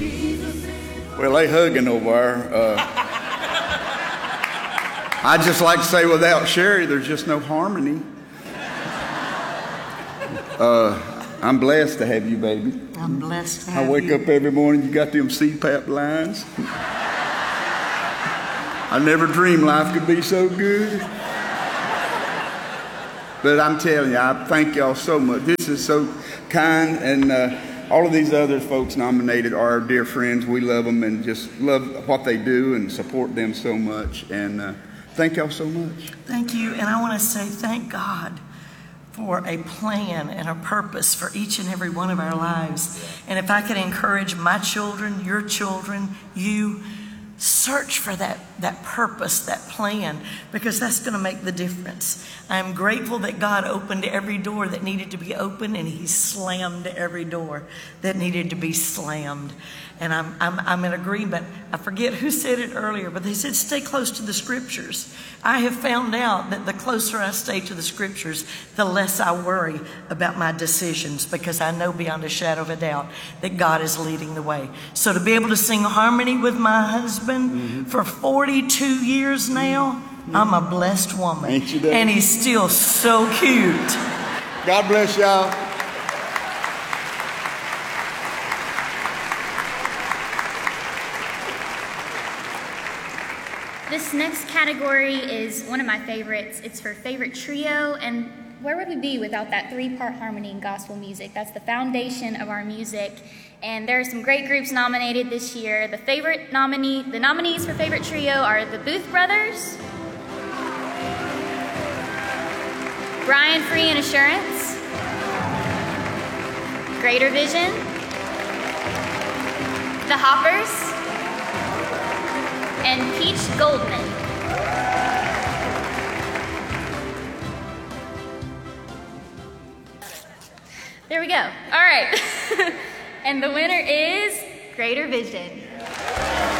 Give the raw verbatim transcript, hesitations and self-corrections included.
Well, they hugging over there. Uh, I just like to say, without Sherry, there's just no harmony. Uh, I'm blessed to have you, baby. I'm blessed to have I wake you. up every morning, you got them C PAP lines. I never dreamed life could be so good. But I'm telling you, I thank y'all so much. This is so kind, and uh, all of these other folks nominated are our dear friends. We love them and just love what they do and support them so much. And uh, thank y'all so much. Thank you, and I want to say thank God for a plan and a purpose for each and every one of our lives. And if I could encourage my children, your children, you, search for that, that purpose, that plan, because that's going to make the difference. I'm grateful that God opened every door that needed to be opened, and He slammed every door that needed to be slammed. And I'm, I'm, I'm in agreement. I forget who said it earlier, but they said stay close to the Scriptures. I have found out that the closer I stay to the Scriptures, the less I worry about my decisions, because I know beyond a shadow of a doubt that God is leading the way. So to be able to sing harmony with my husband mm-hmm. for forty-two years now, mm-hmm. I'm a blessed woman. Ain't you, Dad? And he's still so cute. God bless y'all. This next category is one of my favorites. It's for favorite trio, and where would we be without that three-part harmony in gospel music? That's the foundation of our music, and there are some great groups nominated this year. The favorite nominee, the nominees for favorite trio are the Booth Brothers, Brian Free and Assurance, Greater Vision, The Hoppers, and Peach Goldman. There we go. All right. And the winner is Greater Vision.